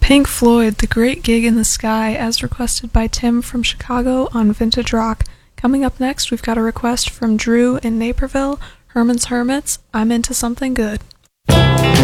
Pink Floyd, The Great Gig in the Sky, as requested by Tim from Chicago on Vintage Rock. Coming up next, we've got a request from Drew in Naperville, Herman's Hermits, I'm Into Something Good.